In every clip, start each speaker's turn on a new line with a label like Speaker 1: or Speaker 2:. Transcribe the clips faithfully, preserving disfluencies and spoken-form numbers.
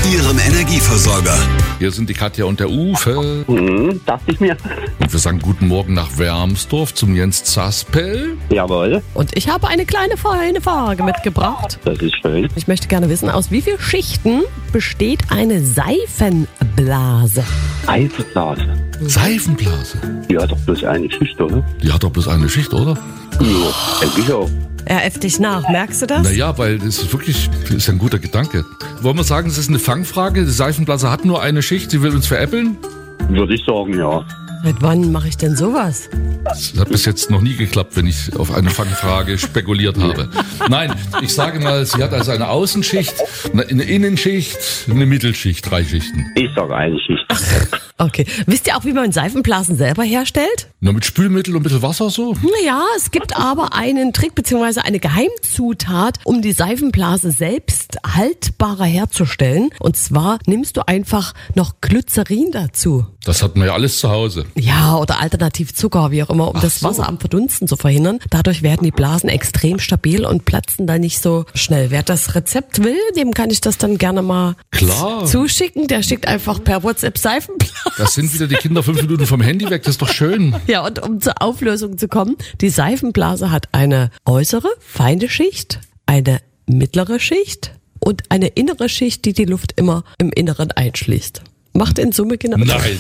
Speaker 1: Ihrem Energieversorger.
Speaker 2: Hier sind die Katja und der Uwe.
Speaker 3: Mhm, dachte ich mir.
Speaker 2: Und wir sagen guten Morgen nach Wermsdorf zum Jens Zaspel.
Speaker 3: Jawohl,
Speaker 4: Und ich habe eine kleine feine Frage mitgebracht.
Speaker 3: das ist schön.
Speaker 4: Ich möchte gerne wissen, aus wie vielen Schichten besteht eine Seifenblase?
Speaker 3: Eisblase.
Speaker 2: Seifenblase.
Speaker 3: Die hat doch bloß eine Schicht, oder?
Speaker 2: Die hat doch bloß eine Schicht, oder?
Speaker 3: Ja, denke ich auch.
Speaker 4: Er äfft dich nach, merkst du das?
Speaker 2: Naja, weil das ist wirklich das ist ein guter Gedanke. Wollen wir sagen, das ist eine Fangfrage? Die Seifenblase hat nur eine Schicht, sie will uns veräppeln?
Speaker 3: Würde ich sagen, ja.
Speaker 4: Seit wann mache ich denn sowas?
Speaker 2: Das hat bis jetzt noch nie geklappt, wenn ich auf eine Fangfrage spekuliert habe. Nein, ich sage mal, sie hat also eine Außenschicht, eine Innenschicht, eine Mittelschicht, drei Schichten.
Speaker 3: Ich sage eine Schicht.
Speaker 4: Okay. Wisst ihr auch, wie man Seifenblasen selber herstellt?
Speaker 2: Nur mit Spülmittel und ein bisschen Wasser so?
Speaker 4: Naja, es gibt aber einen Trick bzw. eine Geheimzutat, um die Seifenblase selbst haltbarer herzustellen. Und zwar nimmst du einfach noch Glycerin dazu.
Speaker 2: Das hatten wir ja alles zu Hause.
Speaker 4: Ja, oder alternativ Zucker, wie auch immer, um
Speaker 2: Ach
Speaker 4: das
Speaker 2: so.
Speaker 4: Wasser am Verdunsten zu verhindern. Dadurch werden die Blasen extrem stabil und platzen dann nicht so schnell. Wer das Rezept will, dem kann ich das dann gerne mal
Speaker 2: Klar.
Speaker 4: zuschicken. Der schickt einfach per WhatsApp Seifenblasen.
Speaker 2: Das sind wieder die Kinder fünf Minuten vom Handy weg, das ist doch schön.
Speaker 4: Ja, und um zur Auflösung zu kommen, die Seifenblase hat eine äußere, feine Schicht, eine mittlere Schicht und eine innere Schicht, die die Luft immer im Inneren einschließt. Macht in Summe genau.
Speaker 2: Nein.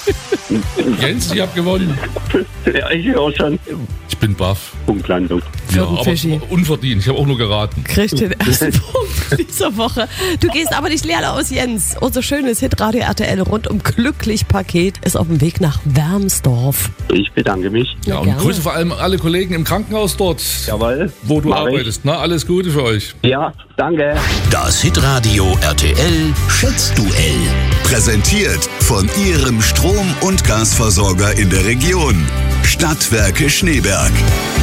Speaker 2: Jens, ich hab gewonnen.
Speaker 3: Ja, ich auch schon.
Speaker 2: Ich bin baff.
Speaker 3: Punktlandung.
Speaker 2: Ja,
Speaker 4: Für den
Speaker 2: aber
Speaker 4: Fischi.
Speaker 2: unverdient. Ich habe auch nur geraten.
Speaker 4: Kriegt den ersten Punkt dieser Woche. Du gehst aber nicht leer aus, Jens. Unser schönes Hitradio R T L rundum glücklich Paket ist auf dem Weg nach Wermsdorf.
Speaker 3: Ich bedanke mich.
Speaker 2: Ja, und
Speaker 4: gerne.
Speaker 2: grüße vor allem alle Kollegen im Krankenhaus dort,
Speaker 3: Jawohl.
Speaker 2: wo du
Speaker 3: Mach ich.
Speaker 2: arbeitest. Na, alles Gute für euch.
Speaker 3: Ja, danke.
Speaker 1: Das Hitradio R T L Schätzduell. Präsentiert von Ihrem Strom- und Gasversorger in der Region. Stadtwerke Schneeberg.